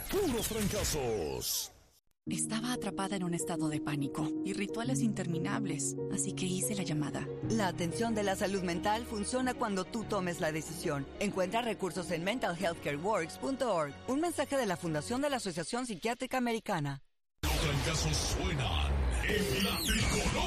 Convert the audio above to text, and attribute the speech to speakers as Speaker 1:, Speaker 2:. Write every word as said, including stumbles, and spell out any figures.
Speaker 1: puros fracasos.
Speaker 2: Estaba atrapada en un estado de pánico y rituales interminables, así que hice la llamada.
Speaker 3: La atención de la salud mental funciona cuando tú tomes la decisión. Encuentra recursos en mental health care works punto org. Un mensaje de la Fundación de la Asociación Psiquiátrica Americana.
Speaker 1: Los fracasos suenan en la tricolor.